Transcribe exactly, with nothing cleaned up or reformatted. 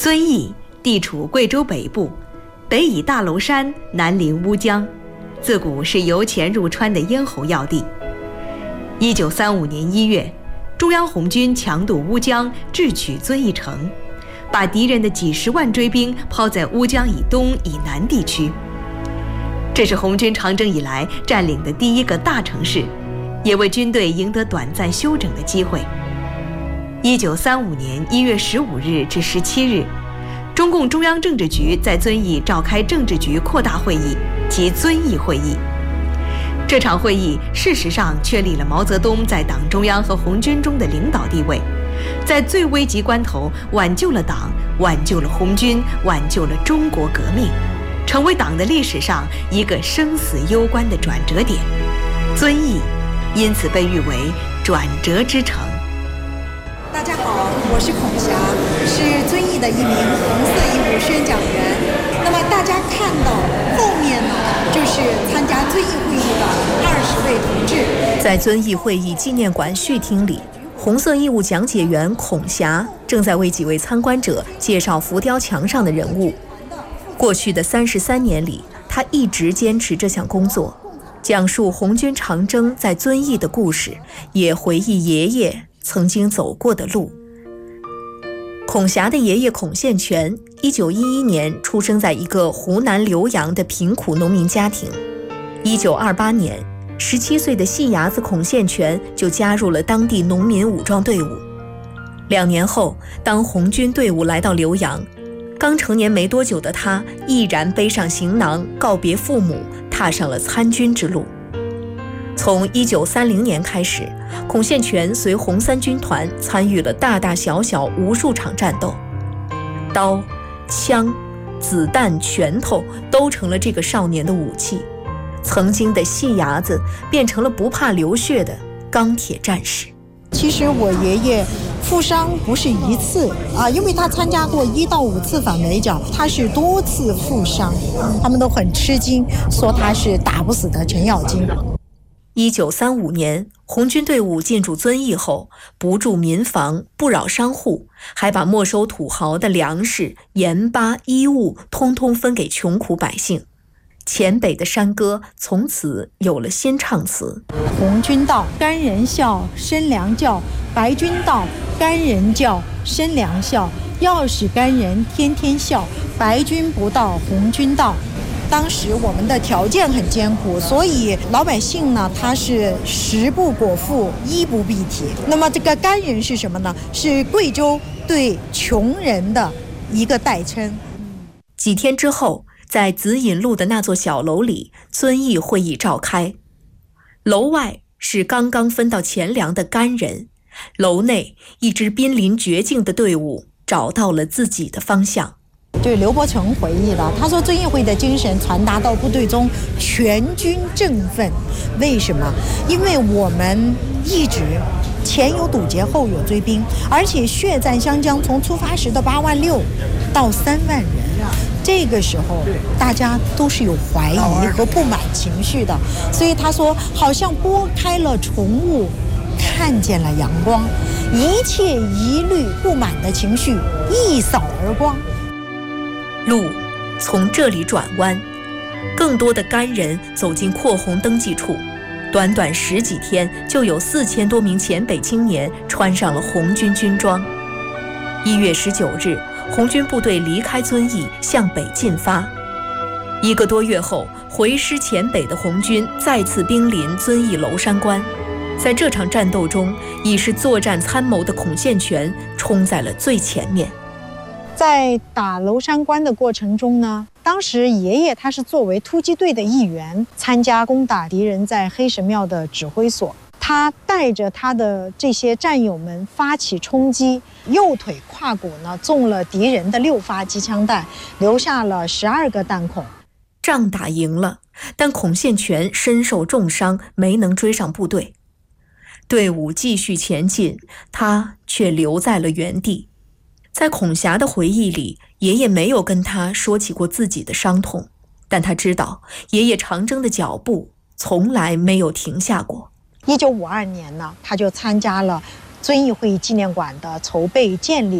遵义地处贵州北部，北倚大娄山，南临乌江，自古是由钱入川的咽喉要地。一九三五年一月，中央红军强渡乌江，智取遵义城，把敌人的几十万追兵抛在乌江以东以南地区。这是红军长征以来占领的第一个大城市，也为军队赢得短暂休整的机会。一九三五年一月十五日至十七日，中共中央政治局在遵义召开政治局扩大会议及遵义会议。这场会议事实上确立了毛泽东在党中央和红军中的领导地位，在最危急关头挽救了党，挽救了红军，挽救了中国革命，成为党的历史上一个生死攸关的转折点。遵义因此被誉为转折之城。 大家好，我是孔霞，是遵义的一名红色义务宣讲员。那么大家看到后面呢，就是参加遵义会议的二十位同志。 在遵义会议纪念馆序厅里，红色义务讲解员孔霞正在为几位参观者介绍浮雕墙上的人物。过去的三十三年里，他一直坚持这项工作，讲述红军长征在遵义的故事，也回忆爷爷曾经走过的路。孔霞的爷爷孔宪全一九一一年出生在一个湖南浏阳的贫苦农民家庭。一九二八年，十七岁的细伢子孔宪全就加入了当地农民武装队伍。两年后，当红军队伍来到浏阳，刚成年没多久的他毅然背上行囊，告别父母，踏上了参军之路。从一九三零年开始，孔宪全随红三军团参与了大大小小无数场战斗，刀、枪、子弹、拳头都成了这个少年的武器。曾经的细伢子变成了不怕流血的钢铁战士。 其实我爷爷负伤不是一次啊，因为他参加过一到五次反围剿，他是多次负伤，他们都很吃惊，说他是打不死的程咬金。 一九三五年，红军队伍进驻遵义后，不筑民房，不扰商户，还把没收土豪的粮食、盐巴、衣物通通分给穷苦百姓。黔北的山歌从此有了新唱词： 红军到，干人笑，生粮叫；白军到，干人叫，生粮笑。要使干人天天笑，白军不到，红军到。当时我们的条件很艰苦，所以老百姓呢，他是食不果腹，衣不蔽体。那么这个干人是什么呢？是贵州对穷人的一个代称。 几天之后，在紫引路的那座小楼里，遵义会议召开。楼外是刚刚分到钱粮的干人，楼内一支濒临绝境的队伍找到了自己的方向。 就刘伯承回忆了，他说遵义会的精神传达到部队中，全军振奋。为什么？因为我们一直前有堵截，后有追兵，而且血战湘江，从出发时的八万六到三万人，这个时候大家都是有怀疑和不满情绪的。所以他说，好像拨开了重雾，看见了阳光，一切疑虑不满的情绪一扫而光。 路从这里转弯，更多的干人走进扩红登记处。短短十几天，就有四千多名黔北青年穿上了红军军装。一月十九日，红军部队离开遵义，向北进发。一个多月后，回师黔北的红军再次兵临遵义娄山关。在这场战斗中，已是作战参谋的孔宪全冲在了最前面。 在打娄山关的过程中呢，当时爷爷他是作为突击队的一员，参加攻打敌人在黑神庙的指挥所。他带着他的这些战友们发起冲击，右腿胯骨呢中了敌人的六发机枪弹，留下了十二个弹孔。 仗打赢了，但孔宪全身受重伤，没能追上部队。队伍继续前进，他却留在了原地。在孔霞的回忆里，爷爷没有跟他说起过自己的伤痛，但他知道爷爷长征的脚步从来没有停下过。 一九五二年呢，他就参加了遵义会议纪念馆的筹备建立